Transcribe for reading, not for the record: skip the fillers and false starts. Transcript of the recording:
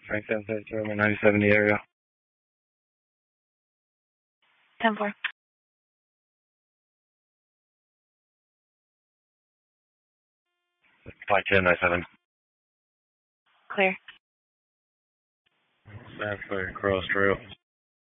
Frank 1032, I'm in 970 area. 10-4. 510, 97. Clear. Sanford, Cross Trail.